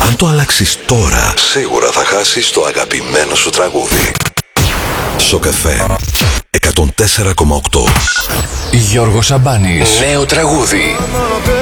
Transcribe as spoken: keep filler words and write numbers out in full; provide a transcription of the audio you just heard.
Αν το αλλάξεις τώρα, σίγουρα θα χάσεις το αγαπημένο σου τραγούδι. Σοκ εφ εμ εκατόν τέσσερα κόμμα οκτώ. Γιώργος Σαμπάνης. Νέο τραγούδι.